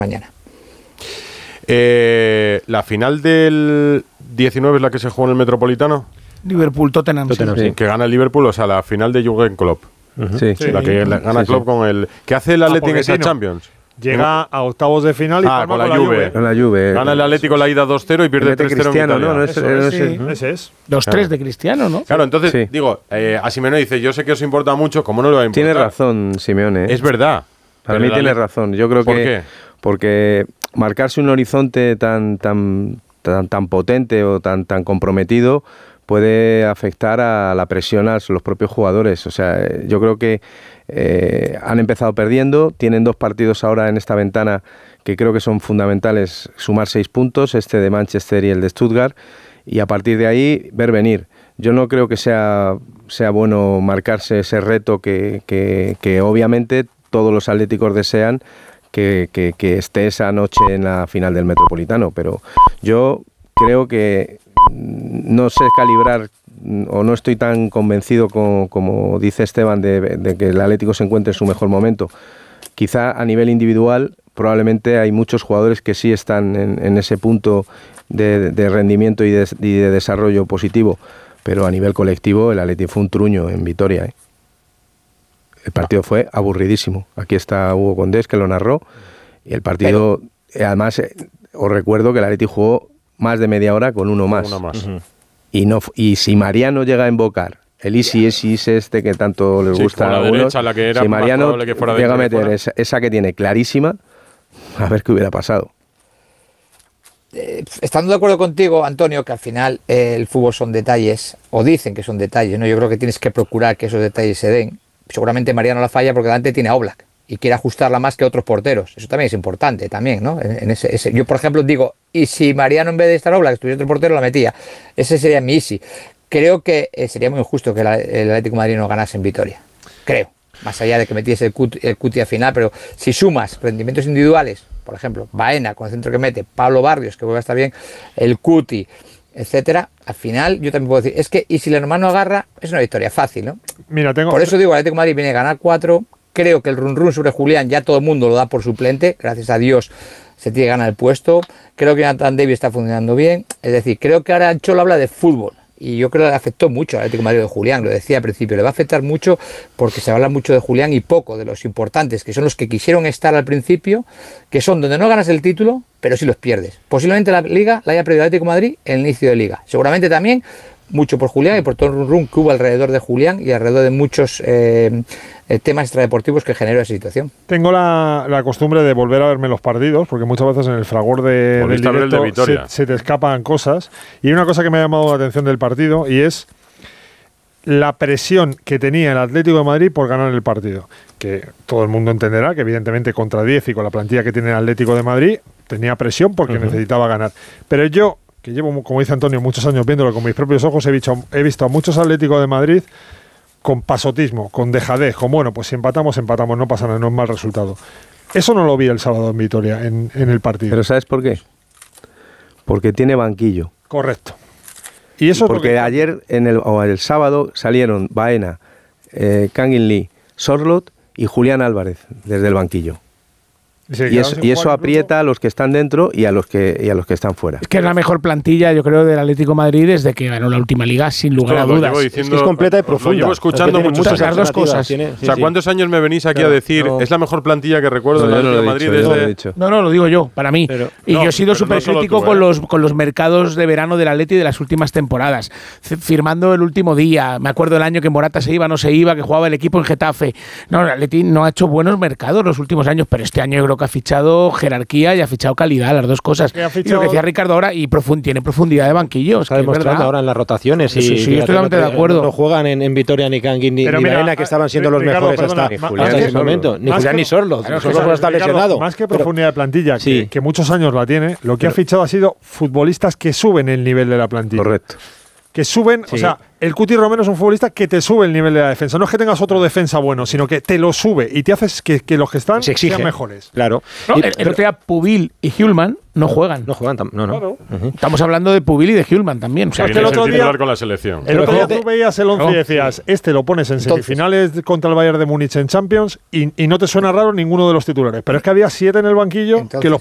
mañana. La final del 19 es la que se jugó en el Metropolitano. Liverpool-Tottenham, sí. Que gana el Liverpool, o sea, la final de Jürgen Klopp. Sí. La que gana Klopp con el... ¿Qué hace el Atlético en esa Champions? Llega a octavos de final y con la Juve. Con la Juve. Gana el Atlético la ida 2-0 y pierde 3-0 Cristiano, en Italia. Ese es. 2-3 de Cristiano, ¿no? Claro, entonces, digo, a Simeone dice, yo sé que os importa mucho, ¿cómo no le va a importar? Tiene razón Simeone. Es verdad. Para mí tiene razón. Yo creo ¿Por que... qué? Porque marcarse un horizonte tan potente o tan comprometido puede afectar a la presión a los propios jugadores. O sea, yo creo que han empezado perdiendo, tienen 2 partidos ahora en esta ventana que creo que son fundamentales, sumar 6 puntos, este de Manchester y el de Stuttgart, y a partir de ahí ver venir. Yo no creo que sea bueno marcarse ese reto que obviamente todos los atléticos desean, que esté esa noche en la final del Metropolitano, pero yo creo que no sé calibrar o no estoy tan convencido como dice Esteban de que el Atlético se encuentre en su mejor momento. Quizá a nivel individual probablemente hay muchos jugadores que sí están en ese punto de rendimiento y de desarrollo positivo, pero a nivel colectivo el Atlético fue un truño en Vitoria, ¿eh? El partido fue aburridísimo. Aquí está Hugo Condés, que lo narró. Y el partido, además, os recuerdo que el Atleti jugó más de media hora con uno más. Y si Mariano llega a invocar el easy este que tanto les gusta a algunos, si Mariano llega a meter esa que tiene clarísima, a ver qué hubiera pasado. Estando de acuerdo contigo, Antonio, que al final el fútbol son detalles, o dicen que son detalles, ¿no? Yo creo que tienes que procurar que esos detalles se den. Seguramente Mariano la falla porque delante tiene a Oblak y quiere ajustarla más que otros porteros. Eso también es importante, también, ¿no? Yo, por ejemplo, digo, y si Mariano en vez de estar Oblak estuviera otro portero, la metía. Ese sería mi easy. Creo que sería muy injusto que el Atlético de Madrid no ganase en Vitoria. Creo. Más allá de que metiese el Cuti al final, pero si sumas rendimientos individuales, por ejemplo, Baena con el centro que mete, Pablo Barrios, que vuelve a estar bien, el Cuti, etcétera, al final yo también puedo decir, es que y si el hermano agarra, es una victoria fácil, ¿no? Mira, por eso digo, el Atlético de Madrid viene a ganar 4, creo que el run sobre Julián ya todo el mundo lo da por suplente, gracias a Dios se tiene que ganar el puesto, creo que Nathan Davis está funcionando bien, es decir, creo que ahora Ancholo habla de fútbol, y yo creo que le afectó mucho al Atlético de Madrid de Julián, lo decía al principio, le va a afectar mucho porque se habla mucho de Julián y poco de los importantes, que son los que quisieron estar al principio, que son donde no ganas el título, pero sí los pierdes. Posiblemente la Liga la haya perdido el Atlético de Madrid en el inicio de Liga. Seguramente también mucho por Julián y por todo el run que hubo alrededor de Julián y alrededor de muchos temas extradeportivos que generó esa situación. Tengo la costumbre de volver a verme los partidos, porque muchas veces en el fragor del directo se te escapan cosas. Y hay una cosa que me ha llamado la atención del partido y es la presión que tenía el Atlético de Madrid por ganar el partido. Que todo el mundo entenderá que evidentemente contra 10 y con la plantilla que tiene el Atlético de Madrid tenía presión porque necesitaba ganar. Pero yo, que llevo, como dice Antonio, muchos años viéndolo con mis propios ojos, he visto a muchos Atléticos de Madrid con pasotismo, con dejadez, con bueno, pues si empatamos, no pasa nada, no es mal resultado. Eso no lo vi el sábado en Vitoria, en el partido. ¿Pero sabes por qué? Porque tiene banquillo. Correcto. Y eso porque ayer, el sábado, salieron Baena, Kangin Lee, Sorloth y Julián Álvarez desde el banquillo. Y eso aprieta a los que están dentro y a los que están fuera. Es que es la mejor plantilla, yo creo, del Atlético de Madrid desde que ganó la última Liga, sin lugar a dudas. Diciendo, es que es completa y profunda. Lo llevo escuchando muchas las dos cosas. O sea, ¿cuántos años me venís aquí a decir es la mejor plantilla que recuerdo del Atlético de Madrid desde...? No, lo digo yo, para mí. Y yo he sido súper crítico con los mercados de verano del Atleti de las últimas temporadas. Firmando el último día. Me acuerdo el año que Morata se iba, no se iba, que jugaba el equipo en Getafe. No, el Atleti no ha hecho buenos mercados los últimos años, pero este año yo creo que ha fichado jerarquía y ha fichado calidad, las dos cosas. Y lo que decía Ricardo ahora, y tiene profundidad de banquillos. Está demostrando ahora en las rotaciones. Sí, estoy totalmente de acuerdo. No juegan en Vitoria ni Kangin ni Baena, que estaban siendo los mejores hasta ese momento. Ni Julián ni Sorloth. Sorloth está lesionado. Más que profundidad de plantilla, que muchos años la tiene, lo que ha fichado ha sido futbolistas que suben el nivel de la plantilla. Correcto. que suben, o sea, el Cuti Romero es un futbolista que te sube el nivel de la defensa. No es que tengas otro defensa bueno, sino que te lo sube y te haces que los que están sean mejores. Claro. No, el otro día Pubil y Hjulman no juegan. No juegan, no. Claro. Estamos hablando de Pubil y de Hjulman también. O sea, que el otro día con la selección. El otro día tú veías el 11 y decías, lo pones en semifinales contra el Bayern de Múnich en Champions y no te suena raro ninguno de los titulares. Pero es que había 7 en el banquillo que los